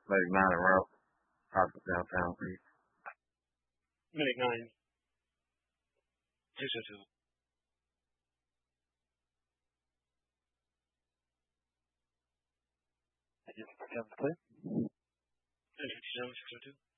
Medic 9 and route. Hospital downtown, please. Medic 9. 602. Agent 57 clear. Agent 57, 602.